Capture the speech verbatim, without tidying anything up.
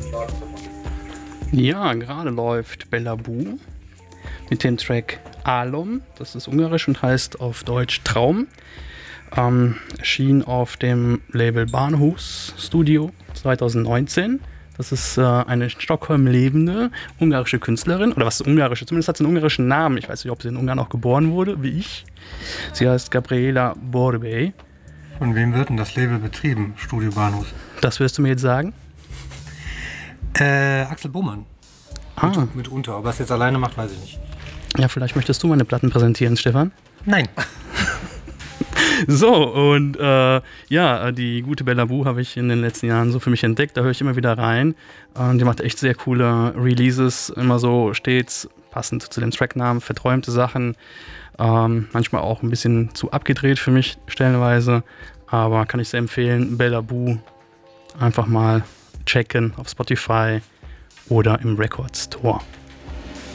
Ja, gerade läuft Bella Boo mit dem Track Alom. Das ist ungarisch und heißt auf Deutsch Traum. Ähm, erschien auf dem Label Bahnhofs Studio zwanzig neunzehn. Das ist äh, eine in Stockholm lebende ungarische Künstlerin. Oder was ist ungarische? Zumindest hat sie einen ungarischen Namen. Ich weiß nicht, ob sie in Ungarn auch geboren wurde, wie ich. Sie heißt Gabriela Borbély. Von wem wird denn das Label betrieben, Studio Bahnhof? Das wirst du mir jetzt sagen? Äh, Axel Bohmann. Ah. Mit, mitunter. Ob er es jetzt alleine macht, weiß ich nicht. Ja, vielleicht möchtest du meine Platten präsentieren, Stefan? Nein. So, und äh, ja, die gute Bella Boo habe ich in den letzten Jahren so für mich entdeckt. Da höre ich immer wieder rein. Und die macht echt sehr coole Releases. Immer so stets passend zu den Tracknamen, verträumte Sachen. Ähm, manchmal auch ein bisschen zu abgedreht für mich stellenweise. Aber kann ich sehr empfehlen, Bella Boo einfach mal checken auf Spotify oder im Record Store.